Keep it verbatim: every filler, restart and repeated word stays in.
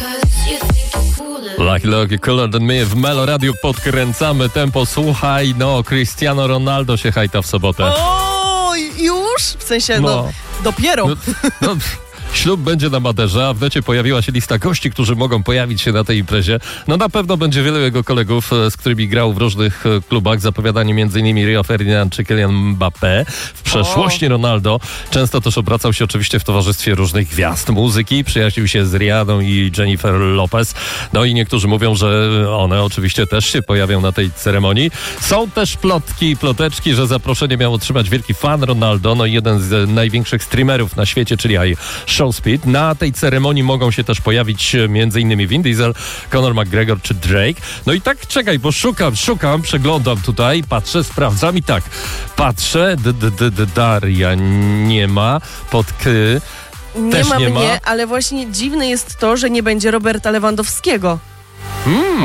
Lucky Lucky Cooler Than Me w Melo Radio podkręcamy tempo. Słuchaj, no Cristiano Ronaldo się hajta w sobotę. O, już? W sensie, no, no dopiero. No, no, ślub będzie na Maderze, a w necie pojawiła się lista gości, którzy mogą pojawić się na tej imprezie. No na pewno będzie wielu jego kolegów, z którymi grał w różnych klubach. Zapowiadanie m.in. Rio Ferdinand czy Kylian Mbappé. W przeszłości o. Ronaldo często też obracał się oczywiście w towarzystwie różnych gwiazd muzyki. Przyjaźnił się z Rihanną i Jennifer Lopez. No i niektórzy mówią, że one oczywiście też się pojawią na tej ceremonii. Są też plotki i ploteczki, że zaproszenie miał otrzymać wielki fan Ronaldo, no i jeden z największych streamerów na świecie, czyli I Showspeed. Na tej ceremonii mogą się też pojawić m.in. Vin Diesel, Conor McGregor czy Drake. No i tak czekaj, bo szukam, szukam, przeglądam tutaj, patrzę, sprawdzam i tak, patrzę, d, d, d, d, Daria nie ma, pod K nie też ma nie mnie, ma. ale właśnie dziwne jest to, że nie będzie Roberta Lewandowskiego. Mm.